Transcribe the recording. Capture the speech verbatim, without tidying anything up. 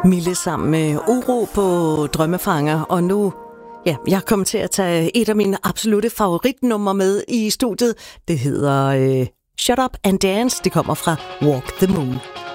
Mille sammen med Uro på Drømmefanger, og nu, ja, jeg kommer til at tage et af mine absolutte favoritnumre med i studiet. Det hedder øh, Shut Up and Dance. Det kommer fra Walk the Moon.